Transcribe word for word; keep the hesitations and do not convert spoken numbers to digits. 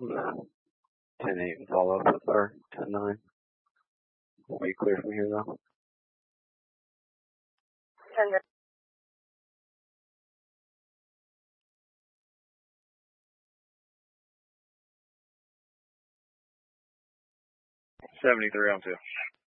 ten eight and follow up with our ten nine. Are you clear from here though? ten seventy-three on two.